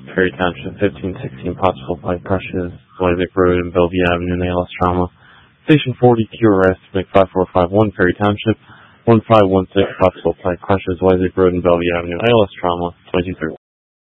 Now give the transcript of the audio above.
Perry Township, 1516 Pottsville Pike crushes, Wyzake Road and Bellevue Avenue, ALS trauma. Station 40, QRS, MIG-5451, Perry Township, 1516 Pottsville Pike crushes, Wyzake Road and Bellevue Avenue, ALS trauma, 2231.